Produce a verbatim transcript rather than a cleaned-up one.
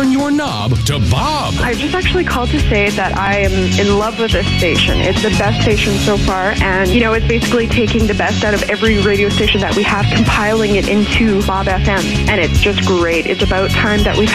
turn your knob to Bob. I just actually called to say that I am in love with this station. It's the best station so far, and, you know, it's basically taking the best out of every radio station that we have, compiling it into Bob F M, and it's just great. It's about time that we've